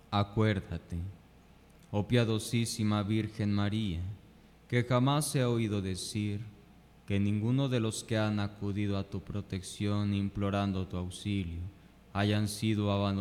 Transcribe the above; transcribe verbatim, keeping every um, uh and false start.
Acuérdate, oh piadosísima Virgen María, que jamás he oído decir que ninguno de los que han acudido a tu protección implorando tu auxilio hayan sido abandonados